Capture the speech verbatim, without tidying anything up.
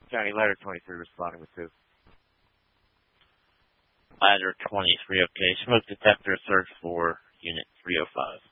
County Ladder twenty-three responding with two. Ladder twenty-three, okay. Smoke detector search for Unit three oh five.